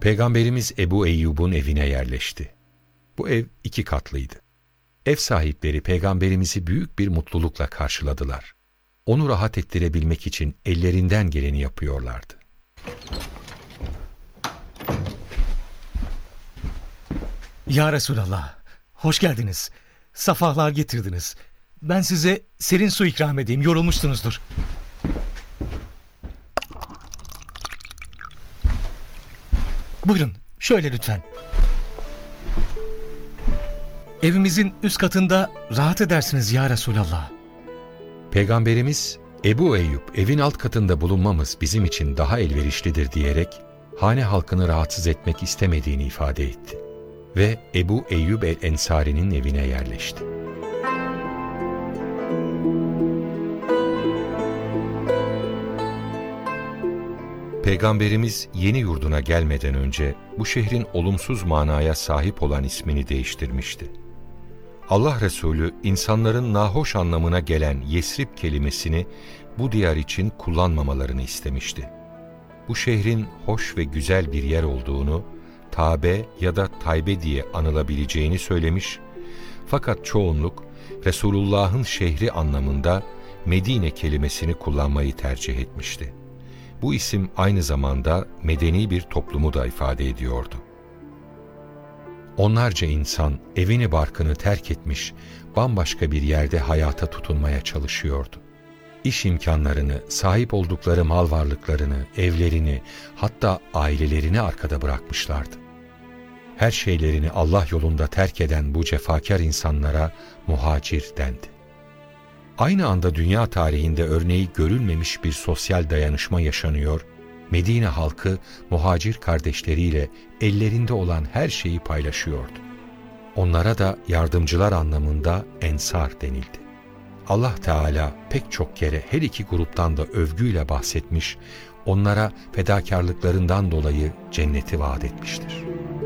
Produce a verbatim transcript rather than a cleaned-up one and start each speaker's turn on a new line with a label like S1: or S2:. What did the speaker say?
S1: Peygamberimiz Ebu Eyyub'un evine yerleşti. Bu ev iki katlıydı. Ev sahipleri Peygamberimizi büyük bir mutlulukla karşıladılar. Onu rahat ettirebilmek için ellerinden geleni yapıyorlardı.
S2: Ya Resulallah, hoş geldiniz. Safahlar getirdiniz. Ben size serin su ikram edeyim, yorulmuşsunuzdur. Buyurun, şöyle lütfen. Evimizin üst katında rahat edersiniz ya Resulallah.
S1: Peygamberimiz, Ebu Eyyub evin alt katında bulunmamız bizim için daha elverişlidir diyerek, hane halkını rahatsız etmek istemediğini ifade etti. Ve Ebu Eyyub el-Ensari'nin evine yerleşti. Peygamberimiz yeni yurduna gelmeden önce bu şehrin olumsuz manaya sahip olan ismini değiştirmişti. Allah Resulü insanların nahoş anlamına gelen Yesrib kelimesini bu diyar için kullanmamalarını istemişti. Bu şehrin hoş ve güzel bir yer olduğunu, Tabe ya da Taybe diye anılabileceğini söylemiş, fakat çoğunluk Resulullah'ın şehri anlamında Medine kelimesini kullanmayı tercih etmişti. Bu isim aynı zamanda medeni bir toplumu da ifade ediyordu. Onlarca insan evini barkını terk etmiş, bambaşka bir yerde hayata tutunmaya çalışıyordu. İş imkanlarını, sahip oldukları mal varlıklarını, evlerini, hatta ailelerini arkada bırakmışlardı. Her şeylerini Allah yolunda terk eden bu cefakar insanlara muhacir dendi. Aynı anda dünya tarihinde örneği görülmemiş bir sosyal dayanışma yaşanıyor, Medine halkı muhacir kardeşleriyle ellerinde olan her şeyi paylaşıyordu. Onlara da yardımcılar anlamında ensar denildi. Allah Teala pek çok kere her iki gruptan da övgüyle bahsetmiş, onlara fedakarlıklarından dolayı cenneti vaat etmiştir.